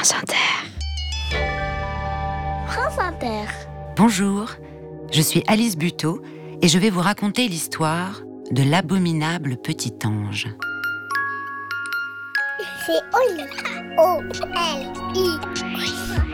France Inter. France Inter. Bonjour, je suis Alice Buteau et je vais vous raconter l'histoire de l'abominable petit ange. C'est Oli. O-L-I.